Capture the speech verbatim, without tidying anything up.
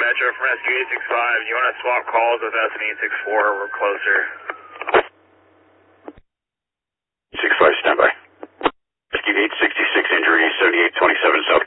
Metro from Rescue eight six five. You want to swap calls with us and eight six four? We're closer. six five, standby. Rescue eight sixty-six, injury seventy-eight twenty-seven South